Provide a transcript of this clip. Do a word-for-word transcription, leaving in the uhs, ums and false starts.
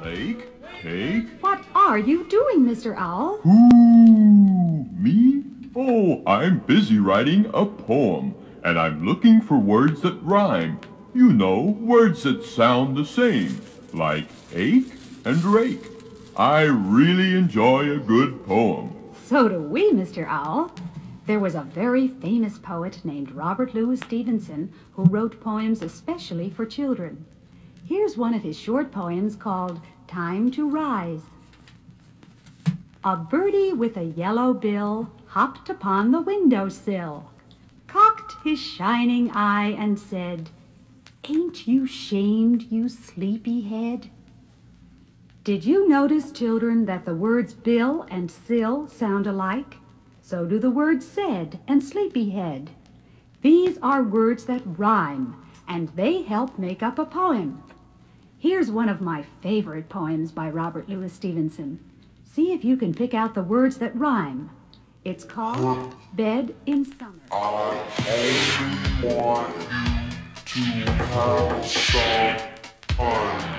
Take, take. What are you doing, Mister Owl? Who? Me? Oh, I'm busy writing a poem, and I'm looking for words that rhyme. You know, words that sound the same, like ache and rake. I really enjoy a good poem. So do we, Mister Owl. There was a very famous poet named Robert Louis Stevenson who wrote poems especially for children. Here's one of his short poems called Time to Rise. A birdie with a yellow bill hopped upon the window-sill, cocked his shining eye and said, "Ain't you shamed, you sleepy-head?" Did you notice, children, that the words bill and sill sound alike? So do the words said and sleepyhead. These are words that rhyme, and they help make up a poem. Here's one of my favorite poems by Robert Louis Stevenson. See if you can pick out the words that rhyme. It's called Bed in Summer. I only want you to have some fun.